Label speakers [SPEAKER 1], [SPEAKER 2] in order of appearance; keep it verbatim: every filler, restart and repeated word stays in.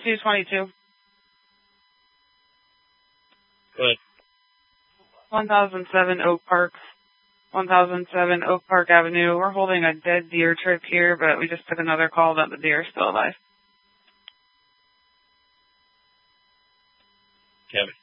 [SPEAKER 1] two twenty-two.
[SPEAKER 2] Good.
[SPEAKER 1] one thousand seven Oak Park. one thousand seven Oak Park Avenue. We're holding a dead deer trip here, but we just took another call that the deer is still alive.
[SPEAKER 2] Kevin.